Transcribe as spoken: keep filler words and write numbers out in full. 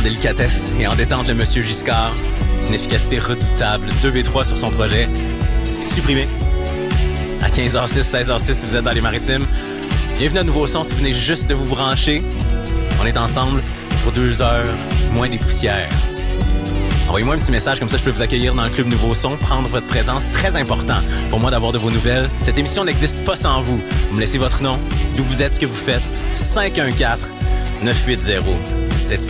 délicatesse et en détente le monsieur Giscard, d'une efficacité redoutable, deux B trois sur son projet, supprimé. À quinze heures six, seize heures six si vous êtes dans les Maritimes. Bienvenue à Nouveau Son si vous venez juste de vous brancher. On est ensemble pour deux heures, moins des poussières. Envoyez-moi un petit message, comme ça je peux vous accueillir dans le Club Nouveau Son, prendre votre présence. C'est très important pour moi d'avoir de vos nouvelles. Cette émission n'existe pas sans vous. Vous me laissez votre nom, d'où vous êtes, ce que vous faites. cinq un quatre, neuf huit zéro, sept